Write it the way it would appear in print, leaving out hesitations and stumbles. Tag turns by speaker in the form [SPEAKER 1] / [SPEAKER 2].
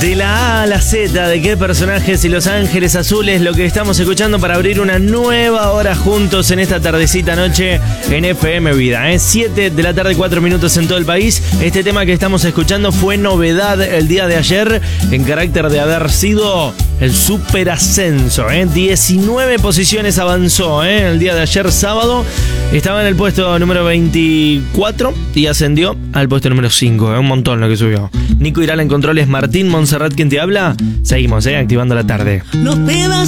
[SPEAKER 1] De la A a la Z, de qué personajes y Los Ángeles Azules, lo que estamos escuchando para abrir una nueva hora juntos en esta tardecita noche en FM Vida. 7 de la tarde, 4 minutos en todo el país. Este tema que estamos escuchando fue novedad el día de ayer en carácter de haber sido el super ascenso. 19 posiciones avanzó el día de ayer sábado. Estaba en el puesto número 24 y ascendió al puesto número 5. Un montón lo que subió. Nico Irala en controles, Martín Monserrat quien te habla. Seguimos activando la tarde.